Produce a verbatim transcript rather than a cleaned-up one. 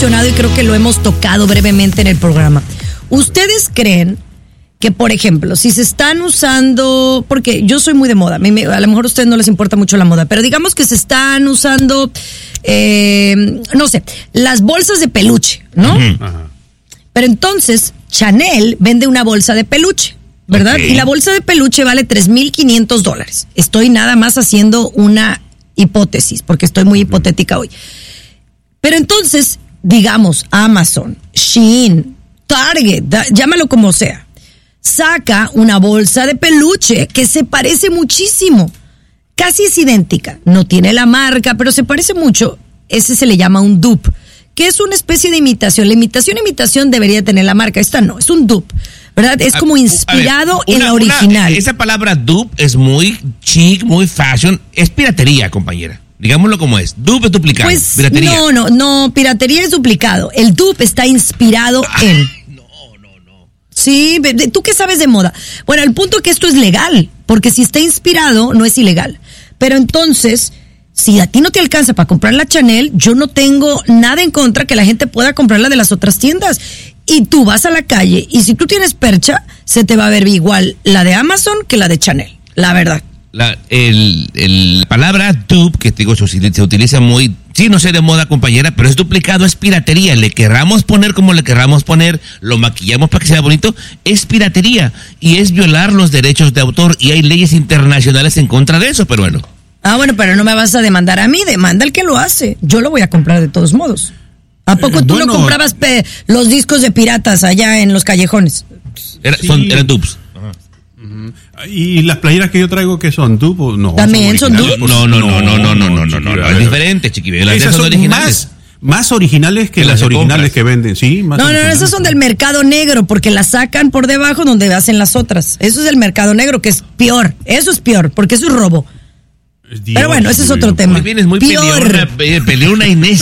mencionado y creo que lo hemos tocado brevemente en el programa. ¿Ustedes creen que, por ejemplo, si se están usando, porque yo soy muy de moda, a, mí me, a lo mejor a ustedes no les importa mucho la moda, pero digamos que se están usando, eh, no sé, las bolsas de peluche, ¿no? Ajá. Pero entonces Chanel vende una bolsa de peluche, ¿verdad? Okay. Y la bolsa de peluche vale tres mil quinientos dólares. Estoy nada más haciendo una hipótesis, porque estoy muy hipotética hoy. Pero entonces, digamos, Amazon, Shein, Target, da, llámalo como sea, saca una bolsa de peluche que se parece muchísimo. Casi es idéntica. No tiene la marca, pero se parece mucho. Ese se le llama un dupe, que es una especie de imitación. La imitación, imitación debería tener la marca. Esta no, es un dupe, ¿verdad? Es como inspirado ver, una, en la original. Una, esa palabra dupe es muy chic, muy fashion. Es piratería, compañera. Digámoslo como es. Dupe es duplicado. Pues piratería. no, no, no. Piratería es duplicado. El dupe está inspirado Ay, en... No, no, no. Sí, ¿tú qué sabes de moda? Bueno, el punto es que esto es legal, porque si está inspirado, no es ilegal. Pero entonces, si a ti no te alcanza para comprar la Chanel, yo no tengo nada en contra que la gente pueda comprarla de las otras tiendas. Y tú vas a la calle, y si tú tienes percha, se te va a ver igual la de Amazon que la de Chanel, la verdad. La el, el, la palabra dupe, que te digo, se, se utiliza muy, sí, no sé de moda, compañera, pero es duplicado, es piratería. Le querramos poner como le querramos poner, lo maquillamos para que sea bonito, es piratería y es violar los derechos de autor y hay leyes internacionales en contra de eso, pero bueno. Ah, bueno, pero no me vas a demandar a mí, demanda al que lo hace. Yo lo voy a comprar de todos modos. ¿A poco eh, tú bueno, no comprabas pe- los discos de piratas allá en los callejones? Era, sí. son, eran dupes. ¿Y las playeras que yo traigo qué son? ¿Dupe o no? También son dupes. No, no, no, no, no, no, no, no, no, no, es diferente, chiquibé. Las esas son originales. Más, más originales que, que las, las originales que venden, sí. Más no, no, no, esas son del mercado negro, porque las sacan por debajo donde hacen las otras. Eso es del mercado negro, que es peor. Eso es peor, porque eso es robo. Dios, pero bueno, ese es otro tema. Muy bien, es muy peleona, peleona Inés.